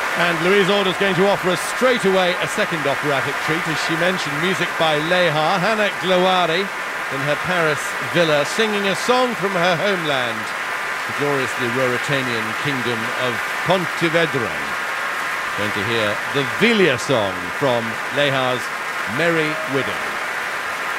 And Louise Alder's going to offer us straight away a second operatic treat, as she mentioned, music by Leha, Hanek Glowari, in her Paris villa, singing a song from her homeland, the gloriously Ruritanian kingdom of Pontevedra. Going to hear the Vilia song from Leha's Merry Widow.